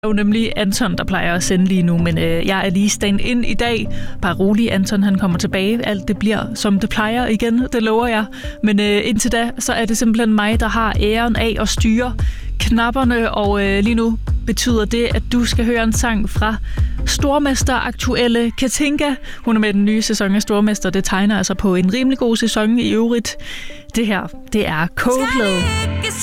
Det er jo nemlig Anton, der plejer at sende lige nu, men jeg er lige stand-in i dag. Bare rolig, Anton, han kommer tilbage. Alt det bliver, som det plejer igen, det lover jeg. Men indtil da, så er det simpelthen mig, der har æren af at styre knapperne, og lige nu betyder det, at du skal høre en sang fra stormester-aktuelle Katinka. Hun er med den nye sæson af Stormester. Det tegner altså på en rimelig god sæson i øvrigt. Det her, det er Coldplay.